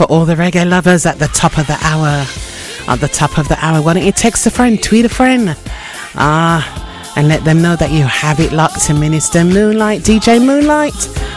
for all the reggae lovers at the top of the hour. At the top of the hour, why don't you text a friend, tweet a friend, and let them know that you have it locked to Minister Moonlight, DJ Moonlight,